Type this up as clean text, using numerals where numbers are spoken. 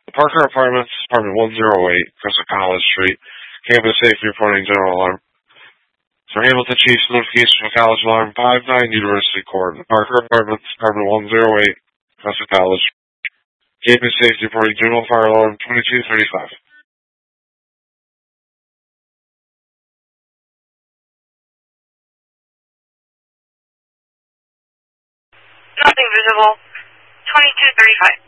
Parker Apartments, apartment 108, Crystal College Street. Campus safety reporting general alarm. For Hamilton Chiefs, notification for college alarm 59 University Court. Parker Apartments, apartment 108, Crystal College. Campus safety reporting general fire alarm 2235. Nothing visible. 2235.